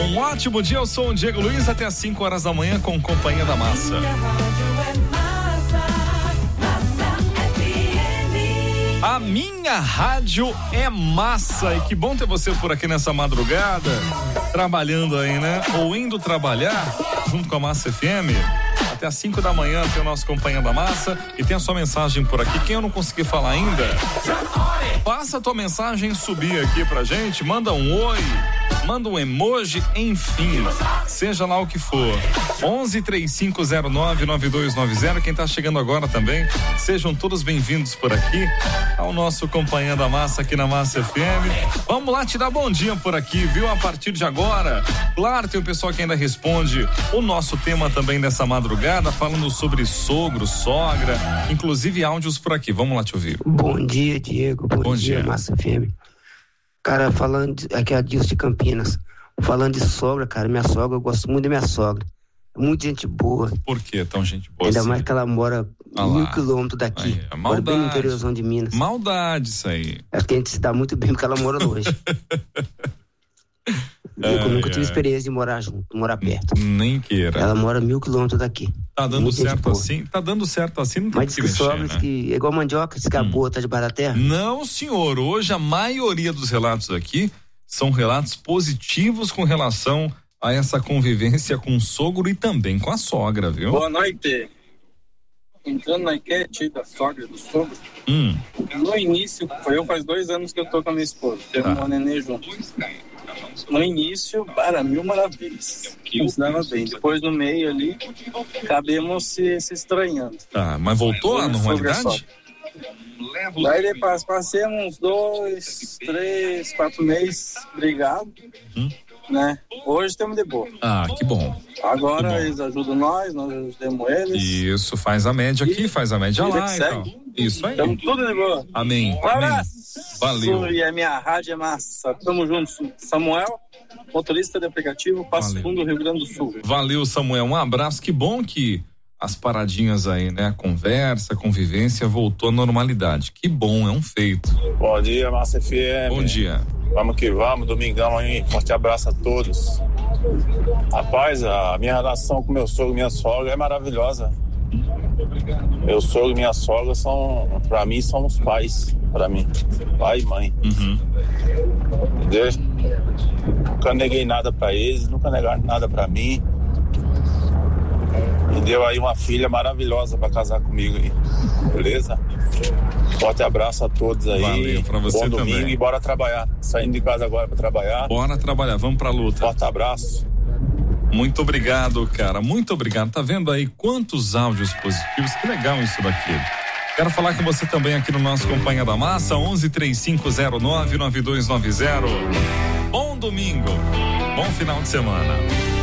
Um ótimo dia, eu sou o Diego Luiz, até às 5 horas da manhã com Companhia da Massa. A minha rádio é massa, e que bom ter você por aqui nessa madrugada, trabalhando aí, né? Ou indo trabalhar junto com a Massa FM. Até às 5 da manhã tem o nosso Companhia da Massa e tem a sua mensagem por aqui. Quem eu não consegui falar ainda, passa a tua mensagem, subir aqui pra gente, manda um oi, manda um emoji, enfim, seja lá o que for. 1135099290. Quem tá chegando agora também, sejam todos bem-vindos por aqui ao nosso Companhia da Massa aqui na Massa FM. Vamos lá te dar bom dia por aqui, viu? A partir de agora, claro, tem o pessoal que ainda responde o nosso tema também dessa madrugada, falando sobre sogro, sogra, inclusive áudios por aqui. Vamos lá te ouvir. Bom dia, Diego. Bom dia, Massa FM. Cara, aqui é a Dilson de Campinas. Falando de sogra, cara, minha sogra, eu gosto muito da minha sogra. Muita gente boa. Por que tão gente boa Ainda assim? mais que ela mora 1.000 quilômetros daqui. Aí, mora bem no interiorzão de Minas. Maldade isso aí. Acho que a gente se dá muito bem porque ela mora longe. Eu nunca tive experiência de morar junto, morar perto. Nem queira. Ela mora 1.000 quilômetros daqui. Tá dando certo assim? Tá dando certo assim, não tem mas que diz que mexer, sobra, né? que é igual mandioca, diz que a boa tá debaixo da terra. Não, senhor. Hoje a maioria dos relatos aqui são relatos positivos com relação a essa convivência com o sogro e também com a sogra, viu? Boa noite. Entrando na enquete da sogra e do sogro, no início, faz 2 anos que eu tô com a minha esposa, teve uma nenê junto. No início, para 1000 maravilhas, não se dava bem. Depois, no meio ali, acabamos se estranhando. Ah, mas voltou à normalidade? Daí depois, passei uns 2, 3, 4 meses brigado, né? Hoje estamos de boa. Ah, que bom. Agora que bom. Eles ajudam nós ajudamos eles. Isso, faz a média aqui, faz a média lá e tal. Isso aí. Estamos tudo de boa. Amém. Um abraço. Valeu. E a minha rádio é massa. Tamo junto. Samuel, motorista de aplicativo, Passo Fundo, Rio Grande do Sul. Valeu, Samuel. Um abraço. Que bom que as paradinhas aí, né? A conversa, a convivência voltou à normalidade. Que bom, é um feito. Bom dia, Massa FM. Bom dia. Vamos que vamos, domingão aí. Forte abraço a todos. Rapaz, a minha relação com meu sogro e minha sogra é maravilhosa. Meu sogro e minha sogra pra mim, são os pais. Pra mim, pai e mãe. Entendeu? Nunca neguei nada pra eles, nunca negaram nada pra mim. Me deu aí uma filha maravilhosa pra casar comigo aí. Beleza? Forte abraço a todos aí. Valeu, pra você bom domingo também. E bora trabalhar. Saindo de casa agora pra trabalhar. Bora trabalhar, vamos pra luta. Forte abraço. Muito obrigado, cara. Muito obrigado. Tá vendo aí quantos áudios positivos? Que legal isso daqui. Quero falar com você também aqui no nosso Companhia da Massa, 1135099290. Bom domingo. Bom final de semana.